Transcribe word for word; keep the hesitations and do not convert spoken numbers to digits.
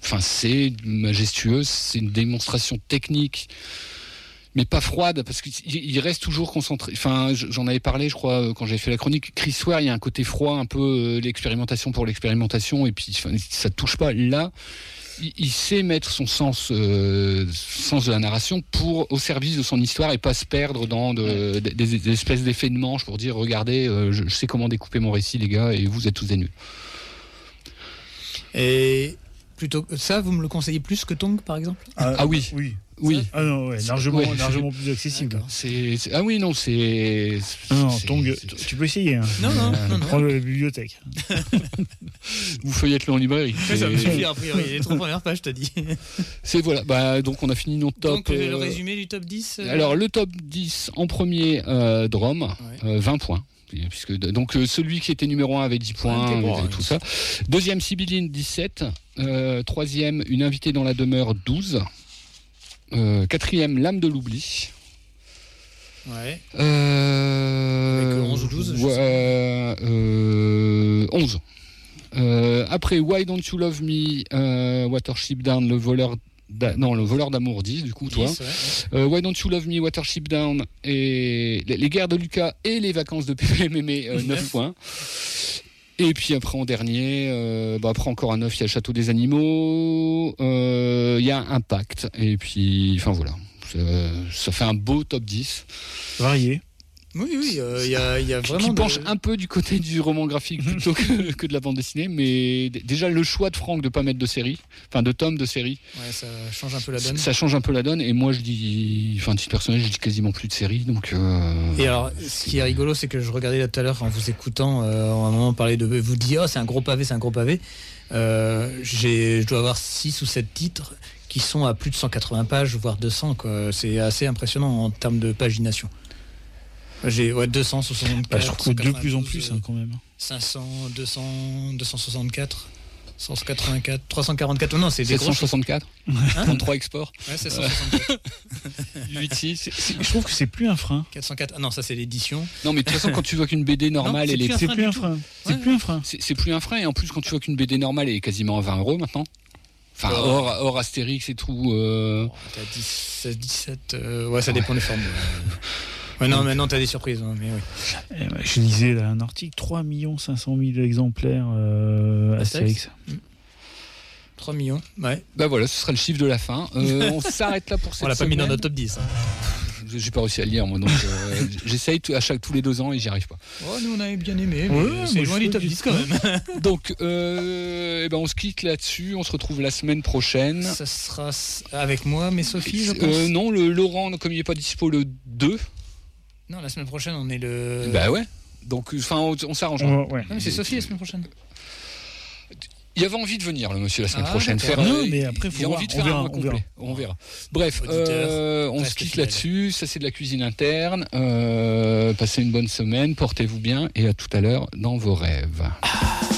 enfin, c'est majestueux, c'est une démonstration technique, mais pas froide, parce qu'il il reste toujours concentré. Enfin, j'en avais parlé, je crois, quand j'avais fait la chronique. Chris Ware, il y a un côté froid, un peu euh, l'expérimentation pour l'expérimentation, et puis enfin, ça touche pas. Là, il, il sait mettre son sens, euh, sens de la narration pour au service de son histoire et pas se perdre dans de, des, des, des espèces d'effets de manche pour dire regardez, euh, je, je sais comment découper mon récit, les gars, et vous êtes tous des nuls. Et plutôt ça, vous me le conseillez plus que Tongue, par exemple ? Ah, ah oui, oui. Oui. Ah non, ouais, largement, ouais. largement plus accessible. C'est, c'est, ah oui, non, c'est. c'est non, c'est, Tongue, c'est, tu peux essayer. Hein. Non, non, non, non. Prends la bibliothèque. Vous feuilletez en librairie. Mais ça me suffit, a priori. Il est trop première page, je te dis. C'est voilà. Bah, donc, on a fini notre top. Donc, euh, le résumé du top dix euh... Alors, le top dix, en premier, euh, Drum, ouais. euh, vingt points. Puisque, donc euh, celui qui était numéro un avait dix points, ouais, bon, et tout ça. Deuxième, Sibylline, dix-sept. Euh, troisième, Une invitée dans la demeure, douze. Euh, quatrième, L'âme de l'oubli. Ouais. Euh, Avec onze ou douze ouais, euh, onze. Euh, après, Why Don't You Love Me, euh, Watership Down, le voleur. Non, le voleur d'amour, dix, du coup, dix, toi. Ouais, ouais. Euh, Why Don't You Love Me, Watership Down, et les, les guerres de Lucas et les vacances de P P M M, euh, neuf points. Et puis après, en dernier, euh, bah après encore un neuf, il y a le Château des Animaux, il euh, y a Impact, et puis, enfin voilà, ça, ça fait un beau top dix. Varié. Oui, oui, il euh, y, a, y a vraiment... Qui penche de... un peu du côté du roman graphique plutôt que, que de la bande dessinée, mais d- déjà le choix de Franck de ne pas mettre de série, enfin de tome de série, ouais, ça change un peu la donne. Ça change un peu la donne, et moi je dis, enfin titre personnel, je dis quasiment plus de série, donc... Euh... Et alors, ce qui est rigolo, c'est que je regardais là tout à l'heure, en vous écoutant, euh, à un moment parler de... Vous dites, oh c'est un gros pavé, c'est un gros pavé. Euh, j'ai, je dois avoir six ou sept titres qui sont à plus de cent quatre-vingts pages, voire deux cents, quoi. C'est assez impressionnant en termes de pagination. J'ai ouais, deux cent soixante-quatre. Bah, je trouve de plus en plus hein, quand même. cinq cents, deux cents, deux cent soixante-quatre, cent quatre-vingt-quatre, trois cent quarante-quatre. Non, c'est des sept cent soixante-quatre. Hein trente-trois exports. Ouais, sept cent soixante-quatre. huit six. Je trouve que c'est plus un frein. quatre cent quatre. Ah non, ça c'est l'édition. Non, mais de toute façon, quand tu vois qu'une B D normale, non, elle est. C'est plus un frein. C'est plus un frein. C'est plus un frein, et en plus, quand tu vois qu'une B D normale, elle est quasiment à vingt euros maintenant. Enfin, oh. hors, hors Astérix et tout. Euh... Oh, t'as dix-sept, dix-sept. Euh, ouais, ça dépend ouais. des formes. Ouais, non, maintenant t'as des surprises, hein, mais oui. Et ouais, je lisais là, un article, trois millions cinq cent mille exemplaires euh, Astérix. Mmh. trois millions, ouais. Bah voilà, ce sera le chiffre de la fin. Euh, on s'arrête là pour cette On l'a pas semaine. mis dans notre top dix. Hein. J'ai pas réussi à le lire, moi, donc euh, j'essaye à chaque tous les deux ans et j'y arrive pas. Oh, nous on avait bien aimé, mais ouais, c'est loin du top dix quand même. Donc, euh, eh ben on se quitte là-dessus. On se retrouve la semaine prochaine. Ça sera avec moi, mais Sophie, je pense. Euh, non, le Laurent, comme il n'est pas dispo le deux. Non, la semaine prochaine, on est le... Bah ouais. Donc, enfin, on, on s'arrange. Ouais, ouais. Non, mais c'est Sophie la semaine prochaine. Il avait envie de venir, le monsieur, la semaine ah, prochaine. Faire, non, mais après, faut il a voir. envie de on faire verra, un mois on complet. verra. On verra. Bref, euh, on se quitte là-dessus. Ça, c'est de la cuisine interne. Euh, passez une bonne semaine. Portez-vous bien. Et à tout à l'heure dans vos rêves. Ah.